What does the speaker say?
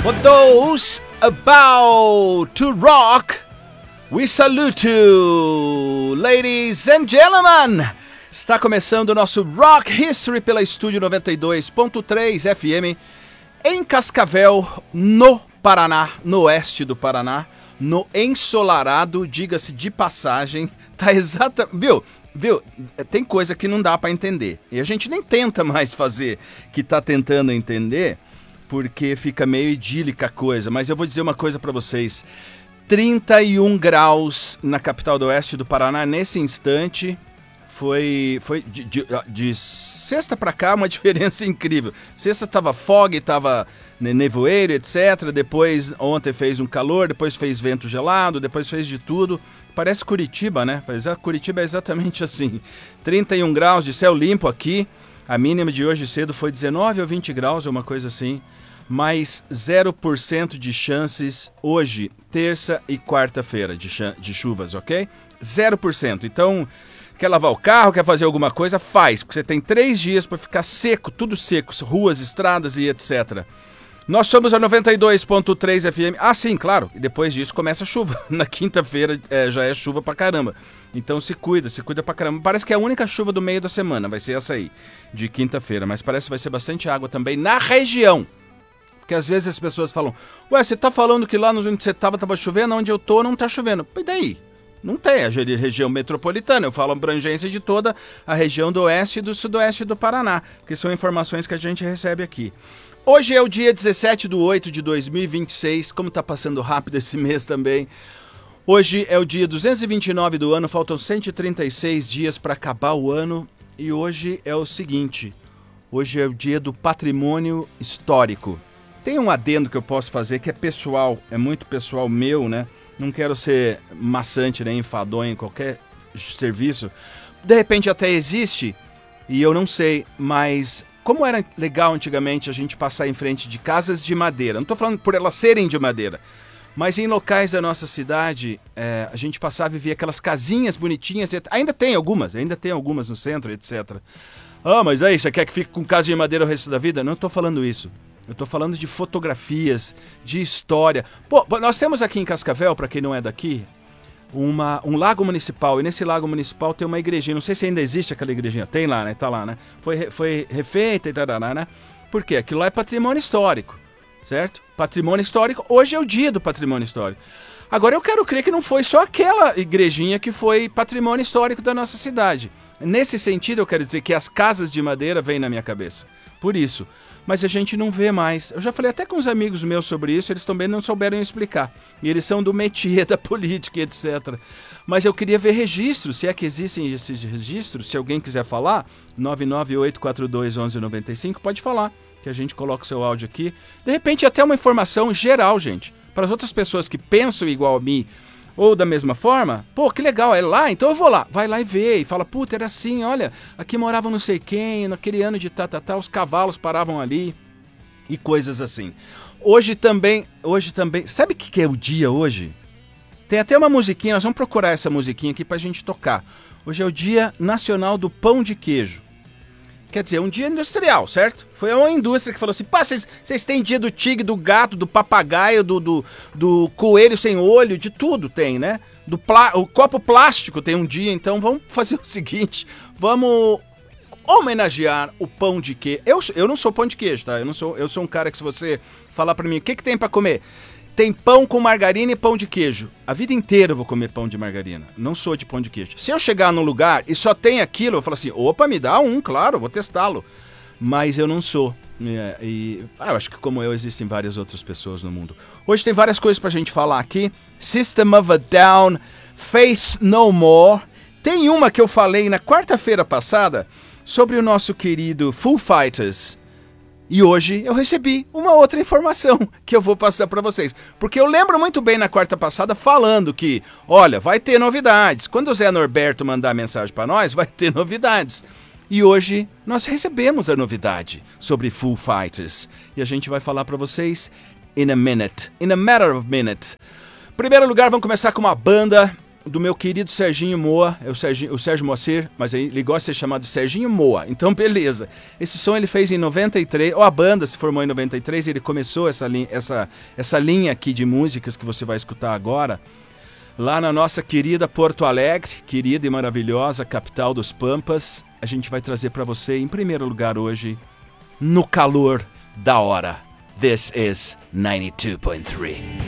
For those about to rock, we salute you, ladies and gentlemen! Está começando o nosso Rock History pela Estúdio 92.3 FM em Cascavel, no Paraná, no oeste do Paraná, no ensolarado, diga-se de passagem, tá exatamente... Viu? Tem coisa que não dá pra entender. E a gente nem tenta mais fazer que tá tentando entender, porque fica meio idílica a coisa. Mas eu vou dizer uma coisa pra vocês. 31 graus na capital do oeste do Paraná nesse instante. Foi de sexta pra cá uma diferença incrível. Sexta tava fog, tava nevoeiro, etc. Depois ontem fez um calor, depois fez vento gelado, depois fez de tudo. Parece Curitiba, né? Curitiba é exatamente assim. 31 graus de céu limpo aqui. A mínima de hoje cedo foi 19 ou 20 graus, uma coisa assim. Mais 0% de chances hoje, terça e quarta-feira de chuvas, ok? 0%. Então, quer lavar o carro, quer fazer alguma coisa, faz. Porque você tem 3 dias para ficar seco, tudo seco. Ruas, estradas e etc. Nós somos a 92.3 FM. Ah, sim, claro. E depois disso começa a chuva. Na quinta-feira já é chuva pra caramba. Então se cuida pra caramba. Parece que é a única chuva do meio da semana. Vai ser essa aí, de quinta-feira. Mas parece que vai ser bastante água também na região. Porque às vezes as pessoas falam: ué, você tá falando que lá onde você tava chovendo, onde eu tô não tá chovendo. E daí? Não tem a região metropolitana. Eu falo a abrangência de toda a região do oeste e do sudoeste do Paraná. Que são informações que a gente recebe aqui. Hoje é o dia 17/8/2026, como tá passando rápido esse mês também. Hoje é o dia 229 do ano, faltam 136 dias para acabar o ano. E hoje é o seguinte, hoje é o dia do patrimônio histórico. Tem um adendo que eu posso fazer que é pessoal, é muito pessoal meu, né? Não quero ser maçante nem enfadonho em qualquer serviço. De repente até existe, e eu não sei, mas... Como era legal antigamente a gente passar em frente de casas de madeira. Não estou falando por elas serem de madeira, mas em locais da nossa cidade, a gente passava e via aquelas casinhas bonitinhas. Ainda tem algumas no centro, etc. Ah, mas aí, você quer que fique com casa de madeira o resto da vida? Não estou falando isso. Eu estou falando de fotografias, de história. Pô, nós temos aqui em Cascavel, para quem não é daqui, um lago municipal, e nesse lago municipal tem uma igrejinha, não sei se ainda existe aquela igrejinha, tem lá, né, tá lá, né, foi refeita e tarará, né, porque aquilo lá é patrimônio histórico, certo? Patrimônio histórico, hoje é o dia do patrimônio histórico. Agora eu quero crer que não foi só aquela igrejinha que foi patrimônio histórico da nossa cidade. Nesse sentido eu quero dizer que as casas de madeira vêm na minha cabeça, por isso. Mas a gente não vê mais. Eu já falei até com uns amigos meus sobre isso, eles também não souberam explicar. E eles são do métier da política, etc. Mas eu queria ver registros, se é que existem esses registros. Se alguém quiser falar, 998421195, pode falar, que a gente coloca o seu áudio aqui. De repente até uma informação geral, gente. Para as outras pessoas que pensam igual a mim, ou da mesma forma, pô, que legal, é lá, então eu vou lá. Vai lá e vê, e fala, puta, era assim, olha, aqui morava não sei quem, naquele ano de os cavalos paravam ali, e coisas assim. Hoje também, sabe o que é o dia hoje? Tem até uma musiquinha, nós vamos procurar essa musiquinha aqui pra gente tocar. Hoje é o Dia Nacional do Pão de Queijo. Quer dizer, um dia industrial, certo? Foi uma indústria que falou assim, pá, vocês têm dia do tigre, do gato, do papagaio, do coelho sem olho, de tudo tem, né? O copo plástico tem um dia, então vamos fazer o seguinte, vamos homenagear o pão de queijo. Eu não sou pão de queijo, tá? Eu sou um cara que se você falar pra mim, o que tem pra comer? Tem pão com margarina e pão de queijo. A vida inteira eu vou comer pão de margarina. Não sou de pão de queijo. Se eu chegar num lugar e só tem aquilo, eu falo assim, opa, me dá um, claro, vou testá-lo. Mas eu não sou. Eu acho que como eu, existem várias outras pessoas no mundo. Hoje tem várias coisas pra gente falar aqui. System of a Down, Faith No More. Tem uma que eu falei na quarta-feira passada sobre o nosso querido Foo Fighters. E hoje eu recebi uma outra informação que eu vou passar para vocês. Porque eu lembro muito bem na quarta passada falando que, olha, vai ter novidades. Quando o Zé Norberto mandar mensagem para nós, vai ter novidades. E hoje nós recebemos a novidade sobre Foo Fighters. E a gente vai falar para vocês in a matter of minutes. Primeiro lugar, vamos começar com uma banda do meu querido Serginho Moa, o Sérgio Moacir, mas ele gosta de ser chamado de Serginho Moa, então beleza. Esse som ele fez em 93, ou a banda se formou em 93, e ele começou essa linha aqui de músicas que você vai escutar agora, lá na nossa querida Porto Alegre, querida e maravilhosa capital dos Pampas. A gente vai trazer para você, em primeiro lugar hoje, no calor da hora. This is 92.3.